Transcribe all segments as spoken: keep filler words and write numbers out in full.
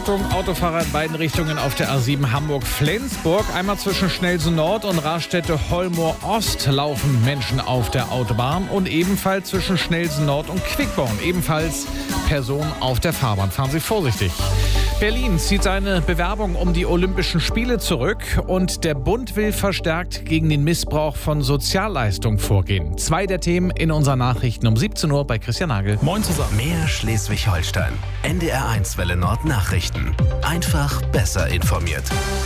Achtung, Autofahrer in beiden Richtungen auf der A sieben Hamburg-Flensburg. Einmal zwischen Schnelsen Nord und Raststätte-Hollmoor-Ost laufen Menschen auf der Autobahn. Und ebenfalls zwischen Schnelsen Nord und Quickborn. Ebenfalls Personen auf der Fahrbahn. Fahren Sie vorsichtig. Berlin zieht seine Bewerbung um die Olympischen Spiele zurück und der Bund will verstärkt gegen den Missbrauch von Sozialleistungen vorgehen. Zwei der Themen in unseren Nachrichten um siebzehn Uhr bei Christian Nagel. Moin zusammen. Mehr Schleswig-Holstein. N D R eins Welle Nord Nachrichten. Einfach besser informiert.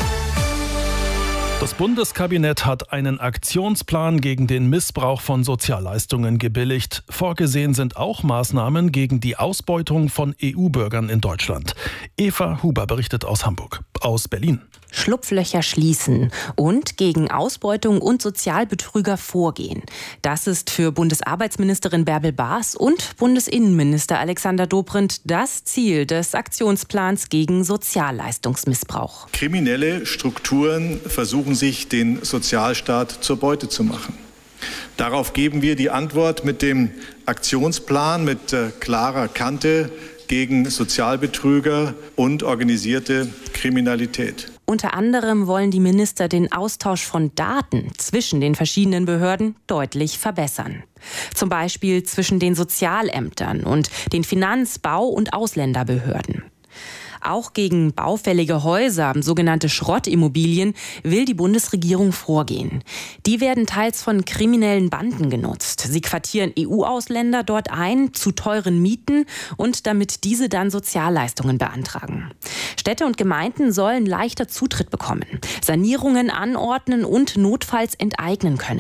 Das Bundeskabinett hat einen Aktionsplan gegen den Missbrauch von Sozialleistungen gebilligt. Vorgesehen sind auch Maßnahmen gegen die Ausbeutung von E U-Bürgern in Deutschland. Eva Huber berichtet aus Hamburg. Aus Berlin. Schlupflöcher schließen und gegen Ausbeutung und Sozialbetrüger vorgehen. Das ist für Bundesarbeitsministerin Bärbel Baas und Bundesinnenminister Alexander Dobrindt das Ziel des Aktionsplans gegen Sozialleistungsmissbrauch. Kriminelle Strukturen versuchen sich, den Sozialstaat zur Beute zu machen. Darauf geben wir die Antwort mit dem Aktionsplan mit äh, klarer Kante gegen Sozialbetrüger und organisierte Kriminalität. Unter anderem wollen die Minister den Austausch von Daten zwischen den verschiedenen Behörden deutlich verbessern. Zum Beispiel zwischen den Sozialämtern und den Finanz-, Bau- und Ausländerbehörden. Auch gegen baufällige Häuser, sogenannte Schrottimmobilien, will die Bundesregierung vorgehen. Die werden teils von kriminellen Banden genutzt. Sie quartieren E U-Ausländer dort ein, zu teuren Mieten und damit diese dann Sozialleistungen beantragen. Städte und Gemeinden sollen leichter Zutritt bekommen, Sanierungen anordnen und notfalls enteignen können.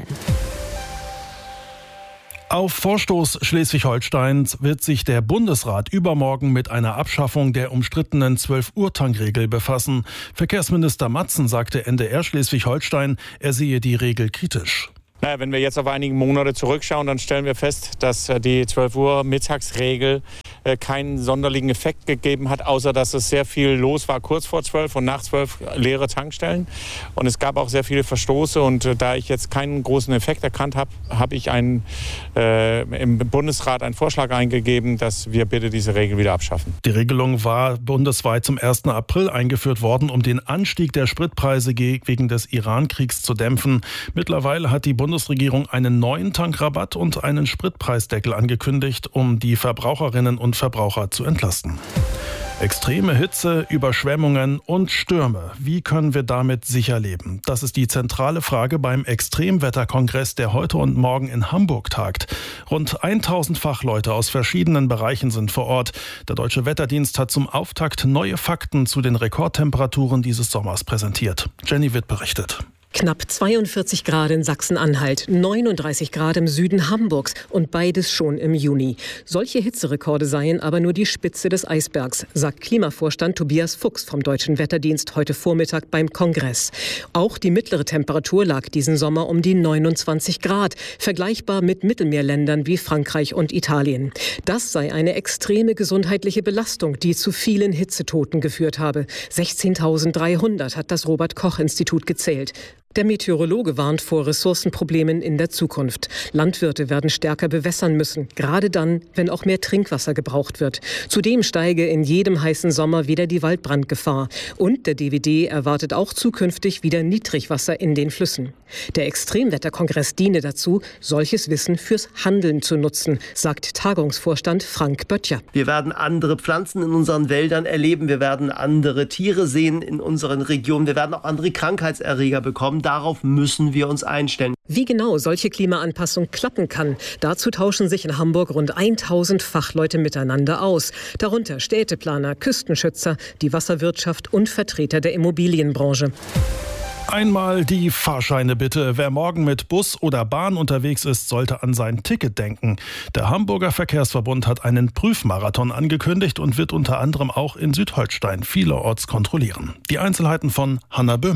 Auf Vorstoß Schleswig-Holsteins wird sich der Bundesrat übermorgen mit einer Abschaffung der umstrittenen zwölf-Uhr-Tankregel befassen. Verkehrsminister Matzen sagte N D R Schleswig-Holstein, er sehe die Regel kritisch. Naja, wenn wir jetzt auf einige Monate zurückschauen, dann stellen wir fest, dass die zwölf Uhr Mittagsregel keinen sonderlichen Effekt gegeben hat, außer dass es sehr viel los war kurz vor zwölf und nach zwölf leere Tankstellen. Und es gab auch sehr viele Verstoße und da ich jetzt keinen großen Effekt erkannt habe, habe ich einen, äh, im Bundesrat einen Vorschlag eingegeben, dass wir bitte diese Regel wieder abschaffen. Die Regelung war bundesweit zum ersten April eingeführt worden, um den Anstieg der Spritpreise wegen des Iran-Kriegs zu dämpfen. Mittlerweile hat die Bundesregierung einen neuen Tankrabatt und einen Spritpreisdeckel angekündigt, um die Verbraucherinnen und Verbraucher zu entlasten. Extreme Hitze, Überschwemmungen und Stürme. Wie können wir damit sicher leben? Das ist die zentrale Frage beim Extremwetterkongress, der heute und morgen in Hamburg tagt. Rund tausend Fachleute aus verschiedenen Bereichen sind vor Ort. Der Deutsche Wetterdienst hat zum Auftakt neue Fakten zu den Rekordtemperaturen dieses Sommers präsentiert. Jenny Witt berichtet. Knapp zweiundvierzig Grad in Sachsen-Anhalt, neununddreißig Grad im Süden Hamburgs und beides schon im Juni. Solche Hitzerekorde seien aber nur die Spitze des Eisbergs, sagt Klimavorstand Tobias Fuchs vom Deutschen Wetterdienst heute Vormittag beim Kongress. Auch die mittlere Temperatur lag diesen Sommer um die neunundzwanzig Grad, vergleichbar mit Mittelmeerländern wie Frankreich und Italien. Das sei eine extreme gesundheitliche Belastung, die zu vielen Hitzetoten geführt habe. sechzehntausenddreihundert hat das Robert-Koch-Institut gezählt. Der Meteorologe warnt vor Ressourcenproblemen in der Zukunft. Landwirte werden stärker bewässern müssen, gerade dann, wenn auch mehr Trinkwasser gebraucht wird. Zudem steige in jedem heißen Sommer wieder die Waldbrandgefahr. Und der D W D erwartet auch zukünftig wieder Niedrigwasser in den Flüssen. Der Extremwetterkongress diene dazu, solches Wissen fürs Handeln zu nutzen, sagt Tagungsvorstand Frank Böttcher. Wir werden andere Pflanzen in unseren Wäldern erleben, wir werden andere Tiere sehen in unseren Regionen, wir werden auch andere Krankheitserreger bekommen. Darauf müssen wir uns einstellen. Wie genau solche Klimaanpassung klappen kann, dazu tauschen sich in Hamburg rund tausend Fachleute miteinander aus. Darunter Städteplaner, Küstenschützer, die Wasserwirtschaft und Vertreter der Immobilienbranche. Einmal die Fahrscheine bitte. Wer morgen mit Bus oder Bahn unterwegs ist, sollte an sein Ticket denken. Der Hamburger Verkehrsverbund hat einen Prüfmarathon angekündigt und wird unter anderem auch in Südholstein vielerorts kontrollieren. Die Einzelheiten von Hanna Böhme.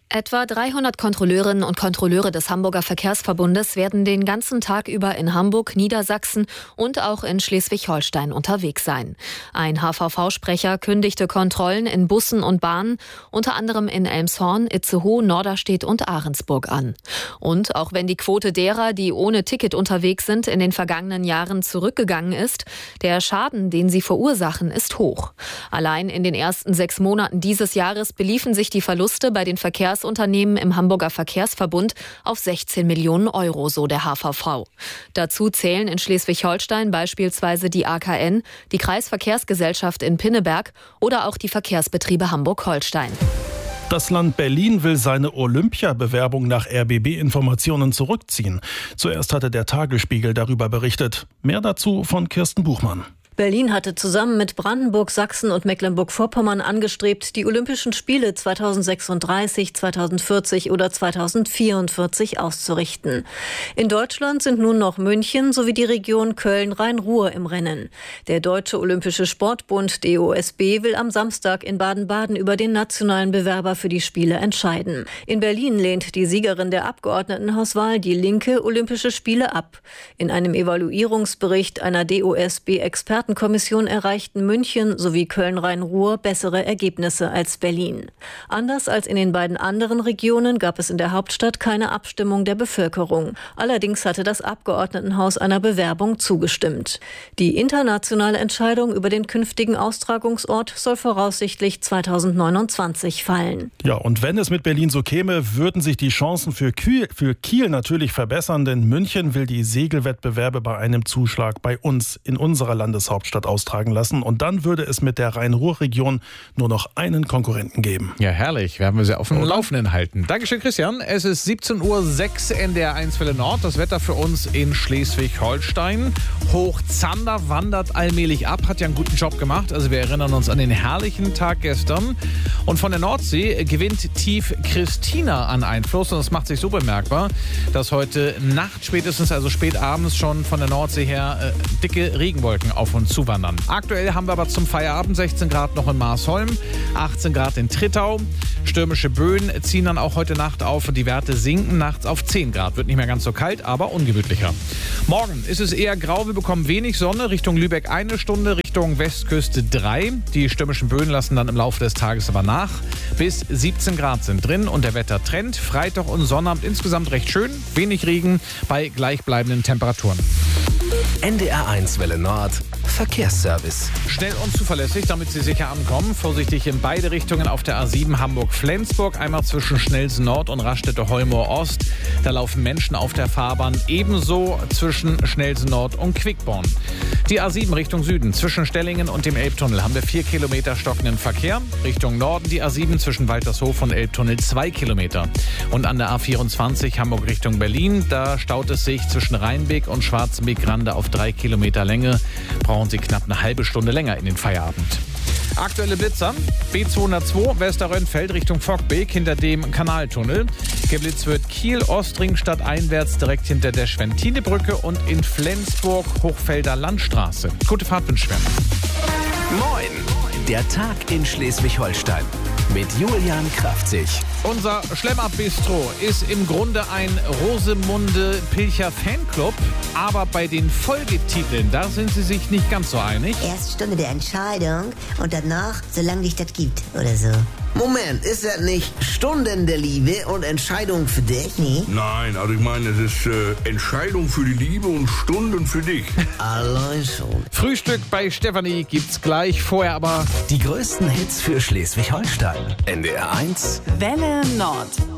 Etwa dreihundert Kontrolleurinnen und Kontrolleure des Hamburger Verkehrsverbundes werden den ganzen Tag über in Hamburg, Niedersachsen und auch in Schleswig-Holstein unterwegs sein. Ein H V V-Sprecher kündigte Kontrollen in Bussen und Bahnen, unter anderem in Elmshorn, Itzehoe, Norderstedt und Ahrensburg an. Und auch wenn die Quote derer, die ohne Ticket unterwegs sind, in den vergangenen Jahren zurückgegangen ist, der Schaden, den sie verursachen, ist hoch. Allein in den ersten sechs Monaten dieses Jahres beliefen sich die Verluste bei den Verkehrsunternehmen im Hamburger Verkehrsverbund auf sechzehn Millionen Euro, so der H V V. Dazu zählen in Schleswig-Holstein beispielsweise die A K N, die Kreisverkehrsgesellschaft in Pinneberg oder auch die Verkehrsbetriebe Hamburg-Holstein. Das Land Berlin will seine Olympiabewerbung nach R B B-Informationen zurückziehen. Zuerst hatte der Tagesspiegel darüber berichtet. Mehr dazu von Kirsten Buchmann. Berlin hatte zusammen mit Brandenburg, Sachsen und Mecklenburg-Vorpommern angestrebt, die Olympischen Spiele zweitausendsechsunddreißig, zweitausendvierzig oder zweitausendvierundvierzig auszurichten. In Deutschland sind nun noch München sowie die Region Köln-Rhein-Ruhr im Rennen. Der Deutsche Olympische Sportbund D O S B will am Samstag in Baden-Baden über den nationalen Bewerber für die Spiele entscheiden. In Berlin lehnt die Siegerin der Abgeordnetenhauswahl, die Linke, Olympische Spiele ab. In einem Evaluierungsbericht einer D O S B-Experten Kommission erreichten München sowie Köln-Rhein-Ruhr bessere Ergebnisse als Berlin. Anders als in den beiden anderen Regionen gab es in der Hauptstadt keine Abstimmung der Bevölkerung. Allerdings hatte das Abgeordnetenhaus einer Bewerbung zugestimmt. Die internationale Entscheidung über den künftigen Austragungsort soll voraussichtlich zweitausendneunundzwanzig fallen. Ja, und wenn es mit Berlin so käme, würden sich die Chancen für Kiel, für Kiel natürlich verbessern, denn München will die Segelwettbewerbe bei einem Zuschlag bei uns in unserer Landeshauptstadt Hauptstadt austragen lassen. Und dann würde es mit der Rhein-Ruhr-Region nur noch einen Konkurrenten geben. Ja, herrlich. Werden wir sie auf dem Laufenden halten. Dankeschön, Christian. Es ist siebzehn Uhr sechs N D R eins Welle Nord. Das Wetter für uns in Schleswig-Holstein. Hochzander wandert allmählich ab. Hat ja einen guten Job gemacht. Also wir erinnern uns an den herrlichen Tag gestern. Und von der Nordsee gewinnt tief Christina an Einfluss. Und das macht sich so bemerkbar, dass heute Nacht spätestens, also spät abends schon von der Nordsee her äh, dicke Regenwolken auf uns zuwandern. Aktuell haben wir aber zum Feierabend sechzehn Grad noch in Marsholm, achtzehn Grad in Trittau. Stürmische Böen ziehen dann auch heute Nacht auf und die Werte sinken nachts auf zehn Grad. Wird nicht mehr ganz so kalt, aber ungemütlicher. Morgen ist es eher grau, wir bekommen wenig Sonne. Richtung Lübeck eine Stunde, Richtung Westküste drei. Die stürmischen Böen lassen dann im Laufe des Tages aber nach. Bis siebzehn Grad sind drin und der Wettertrend. Freitag und Sonnabend insgesamt recht schön. Wenig Regen bei gleichbleibenden Temperaturen. N D R eins Welle Nord Verkehrsservice. Schnell und zuverlässig, damit Sie sicher ankommen. Vorsichtig in beide Richtungen auf der A sieben Hamburg-Flensburg. Einmal zwischen Schnellsen Nord und Raststätte-Holmoor Ost. Da laufen Menschen auf der Fahrbahn. Ebenso zwischen Schnellsen Nord und Quickborn. Die A sieben Richtung Süden. Zwischen Stellingen und dem Elbtunnel haben wir vier Kilometer stockenden Verkehr. Richtung Norden die A sieben zwischen Waltershof und Elbtunnel zwei Kilometer. Und an der A vierundzwanzig Hamburg Richtung Berlin. Da staut es sich zwischen Rheinbeek und Schwarzenbeek-Rande auf drei Kilometer Länge. Brauchen Sie knapp eine halbe Stunde länger in den Feierabend. Aktuelle Blitzer. B zweihundertzwei Westerrönfeld Richtung Fockbeek hinter dem Kanaltunnel. Geblitzt wird Kiel, Ostringstadt einwärts direkt hinter der Schwentinebrücke und in Flensburg Hochfelder Landstraße. Gute Fahrt wünschen wir. Moin, der Tag in Schleswig-Holstein mit Julian Kraftzig. Unser Schlemmer-Bistro ist im Grunde ein Rosemunde-Pilcher-Fanclub, aber bei den Folgetiteln, da sind sie sich nicht ganz so einig. Erst Stunde der Entscheidung und danach, solange dich das gibt, oder so. Moment, ist das nicht Stunden der Liebe und Entscheidung für dich? Nee. Nein, also ich meine, es ist äh, Entscheidung für die Liebe und Stunden für dich. Allein schon. Frühstück bei Stefanie gibt's gleich, vorher aber die größten Hits für Schleswig-Holstein. N D R eins Welle Nord.